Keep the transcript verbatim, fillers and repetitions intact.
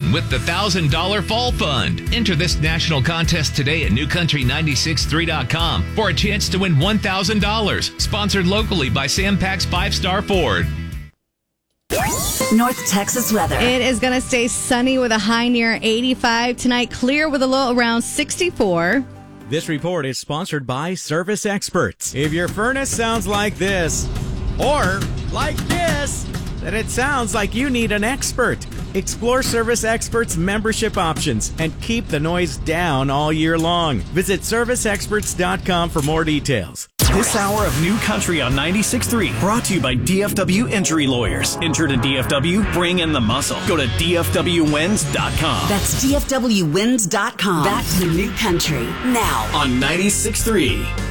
with the one thousand dollars Fall Fund. Enter this national contest today at new country nine six three dot com for a chance to win one thousand dollars. Sponsored locally by Sam Pack's Five Star Ford. North Texas weather. It is going to stay sunny with a high near eighty-five tonight, clear with a low around sixty-four. This report is sponsored by Service Experts. If your furnace sounds like this, or like this, then it sounds like you need an expert. Explore Service Experts membership options and keep the noise down all year long. Visit service experts dot com for more details. This hour of New Country on ninety-six point three brought to you by D F W Injury Lawyers. Injured in D F W? Bring in the muscle. Go to D F W wins dot com. That's D F W wins dot com. Back to the New Country now on ninety-six point three.